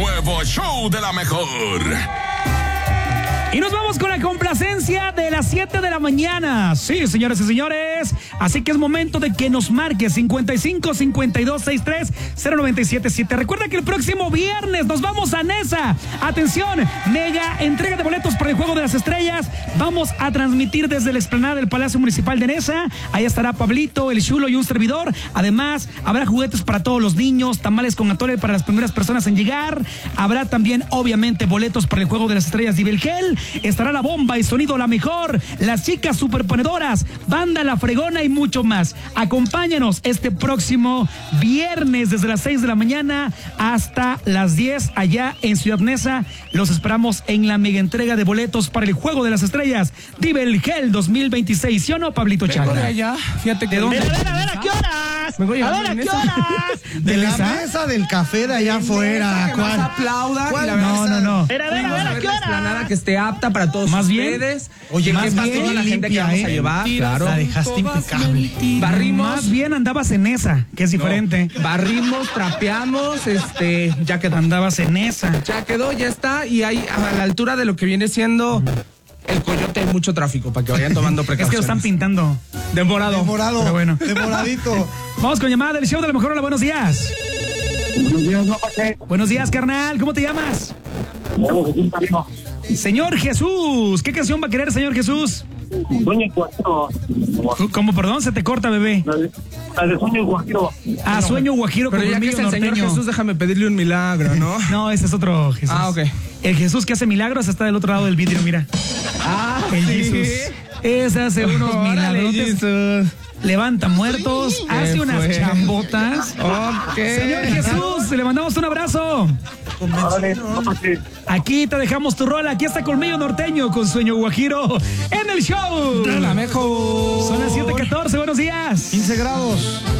nuevo show de la mejor. Y nos vamos con la complacencia de las 7 de la mañana. Sí, señores y señores. Así que es momento de que nos marque 55 52 63 0977. Recuerda que el próximo viernes nos vamos a Nesa. Atención, mega entrega de boletos para el Juego de las Estrellas. Vamos a transmitir desde la explanada del Palacio Municipal de Nesa. Ahí estará Pablito, el Chulo y un servidor. Además, habrá juguetes para todos los niños, tamales con atole para las primeras personas en llegar. Habrá también, obviamente, boletos para el Juego de las Estrellas de Ibelgel. Estará la bomba y sonido la mejor, las chicas superponedoras, banda La Fregona y mucho más. Acompáñanos este próximo viernes desde las 6 de la mañana hasta las 10 allá en Ciudad Neza. Los esperamos en la mega entrega de boletos para el Juego de las Estrellas de Ibelgel 2026. ¿Sí o no, Pablito Chagra? Vengo de allá, fíjate que... ¿De dónde? A ver, ¿a qué horas? Vengo A ver, ¿a qué horas? ¿De la esa? mesa del café de allá afuera. Que nos aplauda. ¿Cuál? Y la verdad, No. A ver, ¿a qué explanada que horas? esté apta para todos Más bien. ustedes. Oye, más más bien, toda la gente que limpia, vamos a llevar, claro. La dejaste impecable. Barrimos. Más bien andabas en esa, que es diferente. Barrimos, trapeamos, ya quedó. Andabas en esa. Ya quedó, ya está. Y ahí a la altura de lo que viene siendo el Coyote hay mucho tráfico para que vayan tomando Es precauciones. que lo están pintando. de morado. Demorado. Pero bueno. Demoradito. Vamos con llamada del show de la mejor. Hola, buenos días. Buenos días, carnal. ¿Cómo te llamas? Señor Jesús. ¿Qué canción va a querer, señor Jesús? Sueño Guajiro. ¿Cómo, perdón? Se te corta, bebé. La de Sueño Guajiro. Ah, Sueño Guajiro con Pero ya que Colmillo es el Señor Norteño. Jesús, déjame pedirle un milagro, ¿no? No, ese es otro Jesús. Ah, ok. El Jesús que hace milagros está del otro lado del vidrio, mira. Ah, El sí. Jesús. Ese hace unos Órale, milagros. Jesús. Levanta muertos, hace unas fue? chambotas. Ok. Señor Jesús, le mandamos un abrazo. Órale, Aquí te dejamos tu rola. Aquí está Colmillo Norteño con Sueño Guajiro en el show. La mejor. Son las 7:14. Buenos días. 15 grados.